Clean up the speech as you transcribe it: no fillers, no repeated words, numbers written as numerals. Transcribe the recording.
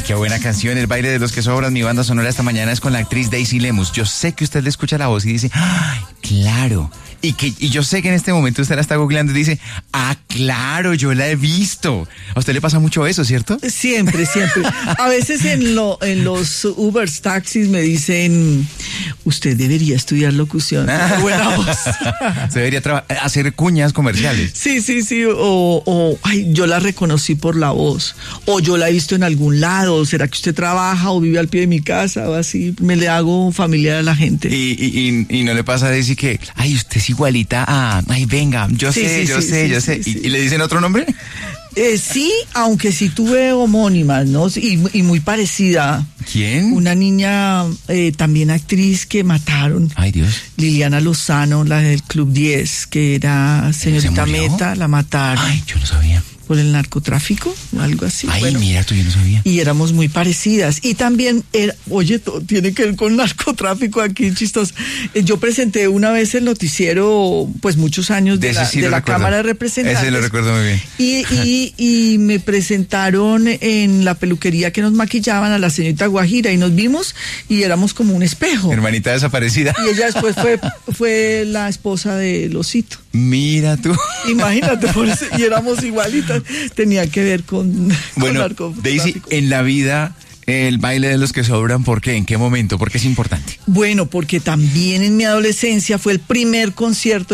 Qué buena canción, El baile de los que sobran. Mi banda sonora esta mañana es con la actriz Daisy Lemus. Yo sé que usted le escucha la voz y dice, ¡ay, claro! Y yo sé que en este momento usted la está googleando y dice, ¡ah, claro, yo la he visto! A usted le pasa mucho eso, ¿cierto? Siempre. A veces en los Ubers, taxis me dicen, usted debería estudiar locución. Buena voz. Se debería hacer cuñas comerciales. Sí. Ay, yo la reconocí por la voz. O yo la he visto en algún lado. ¿Será que usted trabaja o vive al pie de mi casa? O así. Me le hago familiar a la gente. Y no le pasa a decir que, ay, usted es igualita a, ay, venga, yo sé. ¿Y le dicen otro nombre? Sí, aunque sí tuve homónimas, ¿no? Y muy parecida. ¿Quién? Una niña, también actriz que mataron. Ay, Dios. Liliana Lozano, la del Club 10, que era señorita Meta, la mataron. Ay, yo no sabía. Por el narcotráfico, algo así. Ay, bueno, mira, tú yo no sabía. Y éramos muy parecidas. Y también, todo tiene que ver con narcotráfico aquí, chistoso. Yo presenté una vez el noticiero, pues muchos años de la Cámara de Representantes. Ese lo recuerdo muy bien. Y me presentaron en la peluquería que nos maquillaban a la señorita Guajira y nos vimos y éramos como un espejo. Hermanita desaparecida. Y ella después fue la esposa de Losito. Mira tú. Imagínate, por eso, y éramos igualitas. Tenía que ver con narcotráfico. Daisy, en la vida, el baile de los que sobran, ¿por qué? ¿En qué momento? ¿Por qué es importante? Bueno, porque también en mi adolescencia fue el primer concierto